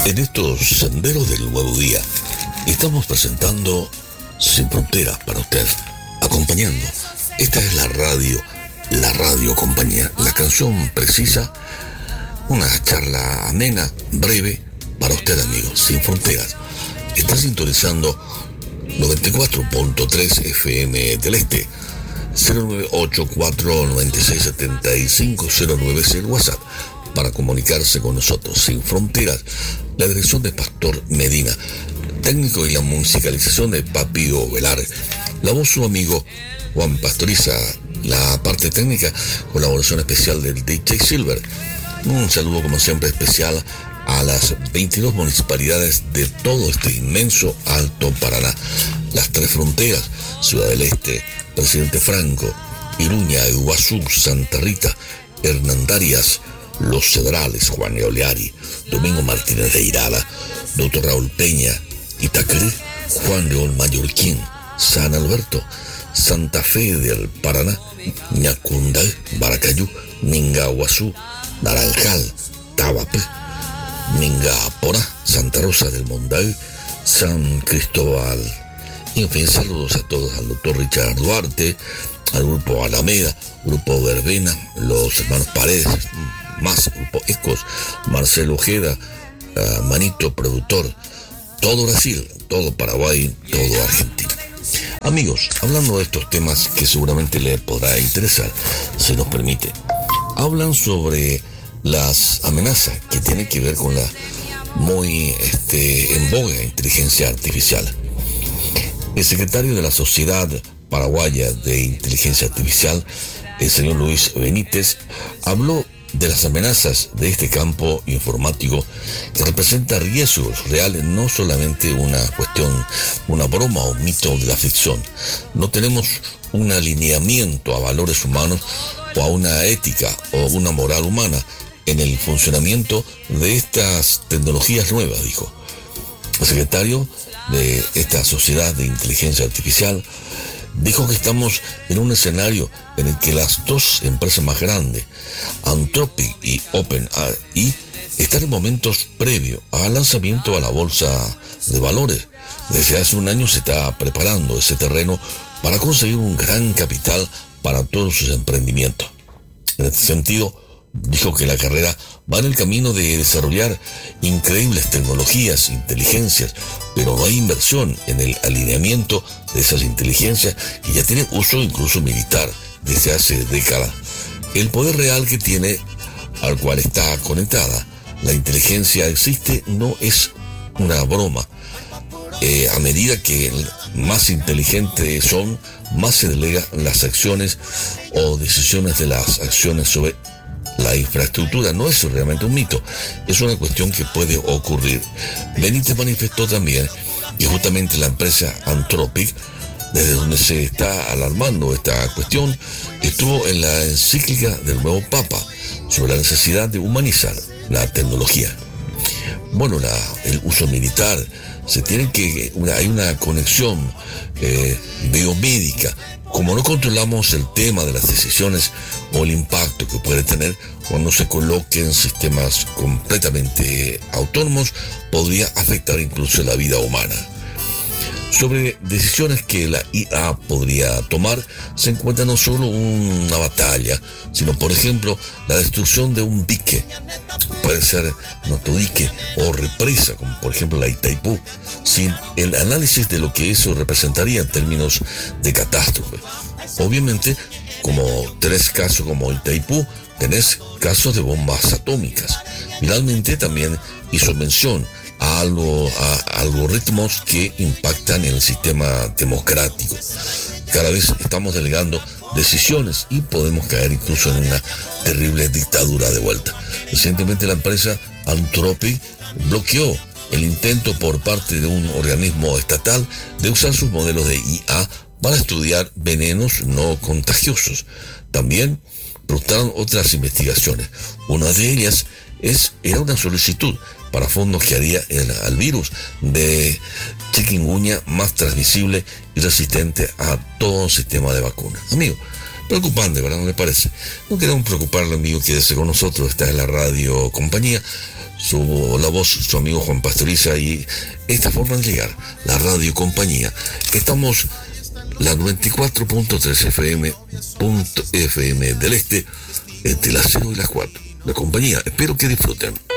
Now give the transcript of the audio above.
En estos senderos del nuevo día, estamos presentando Sin Fronteras para usted, acompañando. Esta es la radio compañía, la canción precisa, una charla amena, breve, para usted, amigo, Sin Fronteras. Está sintonizando 94.3 FM del Este, 0984-967509 es el WhatsApp para comunicarse con nosotros. Sin Fronteras, la dirección de Pastor Medina, técnico y la musicalización de Papio Velar, la voz su amigo Juan Pastoriza, la parte técnica, colaboración especial del DJ Silver. Un saludo como siempre especial a las 22 municipalidades de todo este inmenso Alto Paraná, las tres fronteras, Ciudad del Este, Presidente Franco, Iruña, Iguazú, Santa Rita, Hernandarias, Los Cedrales, Juan Eoleari, Domingo Martínez de Irala, Doctor Raúl Peña, Itacrí, Juan León Mallorquín, San Alberto, Santa Fe del Paraná, Ñacundal, Baracayú, Mingaguazú, Naranjal, Tabape, Mingaporá, Santa Rosa del Mondal, San Cristóbal. Y en fin, saludos a todos, al doctor Richard Duarte, al grupo Alameda, grupo Verbena, los hermanos Paredes, más grupo Ecos, Marcelo Ojeda, Manito productor, todo Brasil, todo Paraguay, todo Argentina. Amigos, hablando de estos temas que seguramente les podrá interesar, se nos permite, hablan sobre las amenazas que tienen que ver con la muy en boga inteligencia artificial. El secretario de la Sociedad Paraguaya de Inteligencia Artificial, el señor Luis Benítez, habló de las amenazas de este campo informático que representa riesgos reales, no solamente una cuestión, una broma o un mito de la ficción. No tenemos un alineamiento a valores humanos o a una ética o una moral humana en el funcionamiento de estas tecnologías nuevas, dijo. El secretario de esta Sociedad de Inteligencia Artificial dijo que estamos en un escenario en el que las dos empresas más grandes, Anthropic y OpenAI, están en momentos previos al lanzamiento a la bolsa de valores. Desde hace un año se está preparando ese terreno para conseguir un gran capital para todos sus emprendimientos. En este sentido, dijo que la carrera va en el camino de desarrollar increíbles tecnologías, inteligencias, pero no hay inversión en el alineamiento de esas inteligencias que ya tienen uso incluso militar desde hace décadas. El poder real que tiene, al cual está conectada la inteligencia existe, no es una broma. A medida que más inteligentes son, más se delegan las acciones o decisiones de las acciones sobre la infraestructura. No es realmente un mito, es una cuestión que puede ocurrir. Benítez manifestó también que justamente la empresa Anthropic, desde donde se está alarmando esta cuestión, estuvo en la encíclica del nuevo Papa sobre la necesidad de humanizar la tecnología. Bueno, el uso militar, hay una conexión biomédica. Como no controlamos el tema de las decisiones o el impacto que puede tener cuando se coloquen sistemas completamente autónomos, podría afectar incluso la vida humana. Sobre decisiones que la IA podría tomar, se encuentra no solo una batalla, sino por ejemplo la destrucción de un dique. Puede ser nuestro dique o represa, como por ejemplo la Itaipú, sin el análisis de lo que eso representaría en términos de catástrofe. Obviamente, como tenés casos como Itaipú, tenés casos de bombas atómicas. Finalmente también hizo mención a algoritmos que impactan en el sistema democrático. Cada vez estamos delegando decisiones y podemos caer incluso en una terrible dictadura de vuelta. Recientemente la empresa Anthropic bloqueó el intento por parte de un organismo estatal de usar sus modelos de IA para estudiar venenos no contagiosos. También frustraron otras investigaciones. Una de ellas era una solicitud para fondos que haría al virus de chikungunya más transmisible y resistente a todo sistema de vacunas. Amigo, preocupante, ¿verdad? ¿No le parece? No queremos preocuparle, amigo, quédese con nosotros. Esta es la radio compañía. la voz, su amigo Juan Pastoriza, y esta forma de llegar, la radio compañía. Estamos la 94.3 FM del Este, entre las 0 y las 4. La compañía, espero que disfruten.